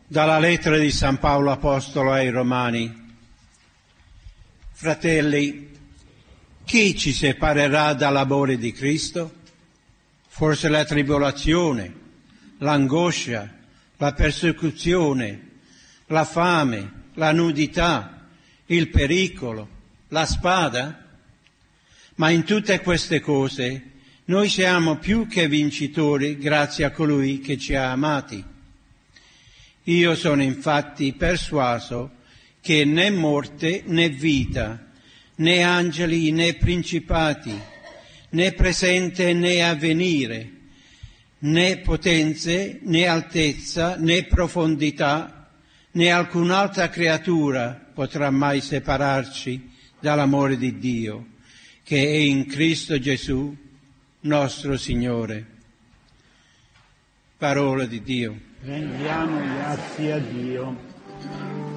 Dalla lettera di San Paolo Apostolo ai Romani. Fratelli, chi ci separerà dall'amore di Cristo? Forse la tribolazione, l'angoscia, la persecuzione, la fame, la nudità, il pericolo, la spada? Ma in tutte queste cose noi siamo più che vincitori grazie a colui che ci ha amati. Io sono infatti persuaso che né morte né vita, né angeli né principati, né presente né avvenire, né potenze né altezza né profondità, né alcun'altra creatura potrà mai separarci dall'amore di Dio, che è in Cristo Gesù, nostro Signore. Parola di Dio. Rendiamo grazie a Dio.